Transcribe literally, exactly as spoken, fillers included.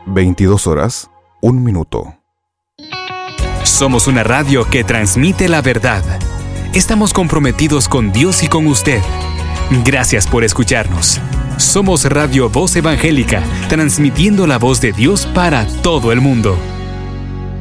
veintidós horas, un minuto. Somos una radio que transmite la verdad. Estamos comprometidos con Dios y con usted. Gracias por escucharnos. Somos Radio Voz Evangélica, transmitiendo la voz de Dios para todo el mundo.